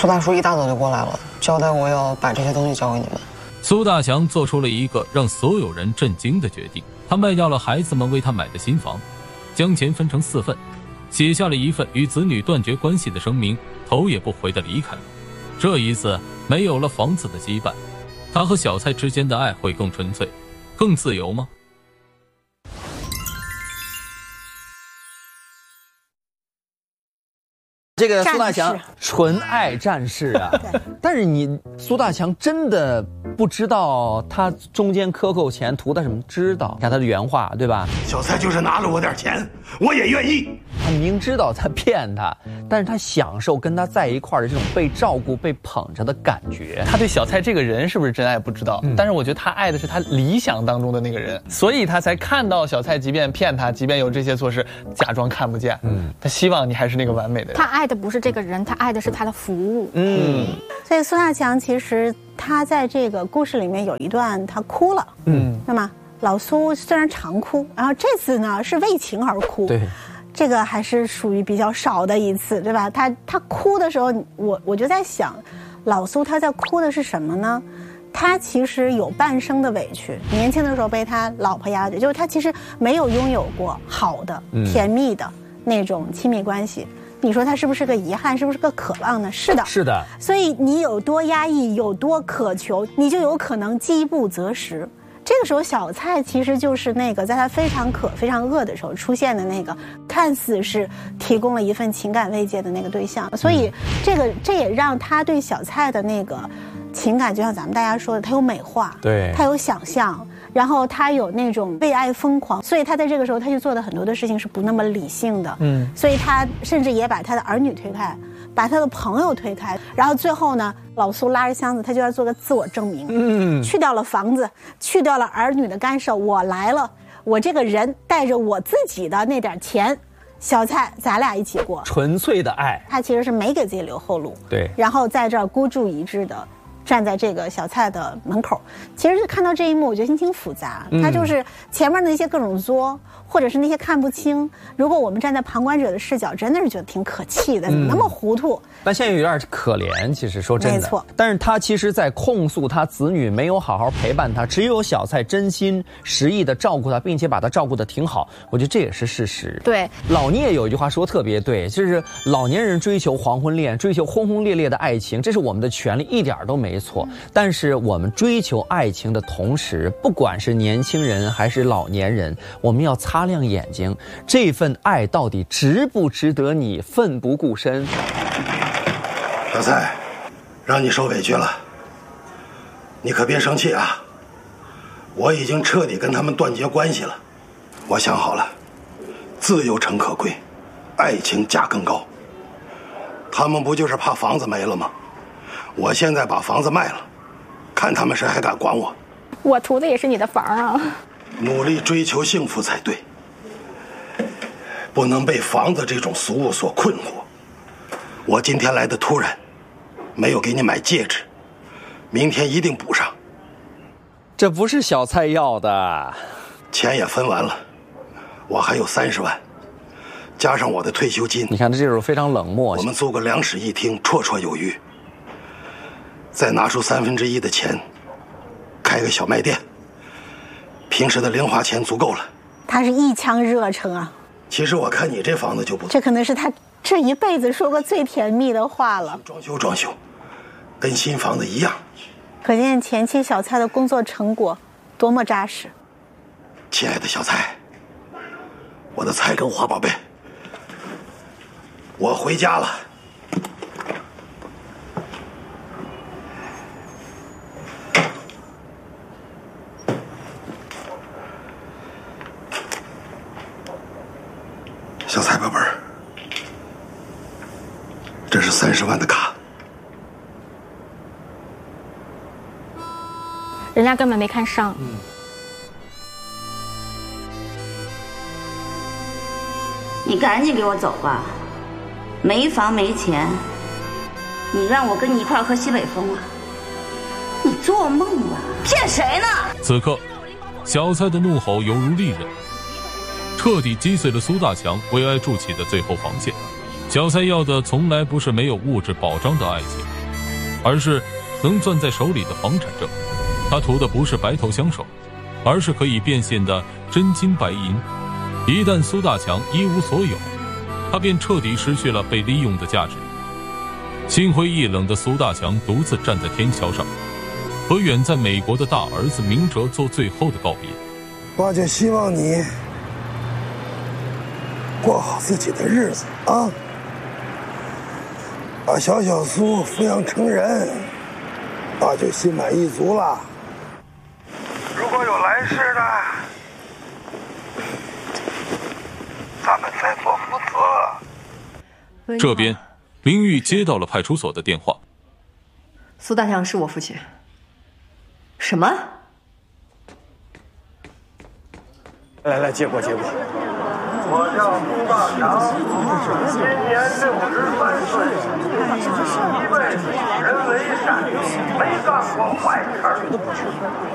苏大叔一大早就过来了，交代我要把这些东西交给你们。 苏大强做出了一个让所有人震惊的决定，他卖掉了孩子们为他买的新房，将钱分成4份，写下了一份与子女断绝关系的声明，头也不回地离开了。这一次没有了房子的羁绊，他和小蔡之间的爱会更纯粹更自由吗？ 这个苏大强纯爱战士啊，但是你苏大强真的不知道他中间克扣钱图的什么？知道，看他的原话，对吧？ 小蔡就是拿了我点钱，我也愿意。 他明知道他骗他，但是他享受跟他在一块儿的这种被照顾、被捧着的感觉。 他对小蔡这个人是不是真爱不知道，但是我觉得他爱的是他理想当中的那个人，所以他才看到小蔡即便骗他，即便有这些错事，假装看不见。他希望你还是那个完美的人。 他爱的不是这个人，他爱的是他的服务。 所以苏大强其实他在这个故事里面有一段他哭了。那么老苏虽然常哭，然后这次呢是为情而哭。 对。 这个还是属于比较少的一次，对吧？他哭的时候，我就在想，老苏他在哭的是什么呢？他其实有半生的委屈，年轻的时候被他老婆压着，就是他其实没有拥有过好的、甜蜜的那种亲密关系。你说他是不是个遗憾？是不是个渴望呢？是的， 是的。 所以你有多压抑，有多渴求，你就有可能饥不择食。这个时候，小蔡其实就是那个在他非常渴、非常饿的时候出现的那个，看似是提供了一份情感慰藉的那个对象。所以，这也让他对小蔡的那个情感，就像咱们大家说的，他有美化， 对， 他有想象，然后他有那种为爱疯狂。所以他在这个时候，他去做的很多的事情是不那么理性的。所以他甚至也把他的儿女推开。把他的朋友推开，然后最后呢，老苏拉着箱子，他就要做个自我证明。去掉了房子，去掉了儿女的干涉，我来了，我这个人带着我自己的那点钱，小蔡咱俩一起过， 纯粹的爱。 他其实是没给自己留后路， 对， 然后在这儿孤注一掷的站在这个小蔡的门口。其实看到这一幕，我觉得心情复杂。他就是前面的那些各种作，或者是那些看不清，如果我们站在旁观者的视角，真的是觉得挺可气的，怎么那么糊涂？ 但现在有点可怜，其实说真的， 没错。 但是他其实在控诉他子女没有好好陪伴他，只有小蔡真心实意的照顾他，并且把他照顾得挺好。我觉得这也是事实。 对， 老聂有一句话说特别对，就是老年人追求黄昏恋，追求轰轰烈烈的爱情，这是我们的权利，一点都没错。但是我们追求爱情的同时，不管是年轻人还是老年人，我们要擦亮眼睛，这份爱到底值不值得你奋不顾身？ 小蔡，让你受委屈了，你可别生气啊！我已经彻底跟他们断绝关系了。我想好了，自由诚可贵，爱情价更高。他们不就是怕房子没了吗？我现在把房子卖了，看他们谁还敢管我。 我图的也是你的房啊！ 努力追求幸福才对，不能被房子这种俗物所困惑。我今天来的突然，没有给你买戒指，明天一定补上。 这不是小蔡要的， 钱也分完了，我还有30万，加上我的退休金。 你看这时候非常冷漠。 我们租个2室1厅，绰绰有余。再拿出1/3的钱，开个小卖店，平时的零花钱足够了。 他是一腔热诚啊！ 其实我看你这房子就不错， 这可能是他这一辈子说过最甜蜜的话了。 装修，跟新房子一样。 可见前妻小蔡的工作成果多么扎实。 亲爱的小蔡，我的菜根花宝贝，我回家了。小蔡宝贝儿，这是30万的卡。 人家根本没看上。 你赶紧给我走吧，没房没钱，你让我跟你一块喝西北风啊？你做梦啊！骗谁呢？ 此刻，小蔡的怒吼犹如利刃，彻底击碎了苏大强为爱筑起的最后防线。 小蔡要的从来不是没有物质保障的爱情，而是能攥在手里的房产证。他图的不是白头相守，而是可以变现的真金白银。一旦苏大强一无所有，他便彻底失去了被利用的价值。心灰意冷的苏大强独自站在天桥上，和远在美国的大儿子明哲做最后的告别。 我就希望你过好自己的日子啊，把小苏抚养成人，那就心满意足了。如果有来世呢，咱们再做父子。 这边，明玉接到了派出所的电话。 苏大强是我父亲。什么？ 来，接过。我叫苏大强，今年63岁，一辈子以人为善，没干过坏事。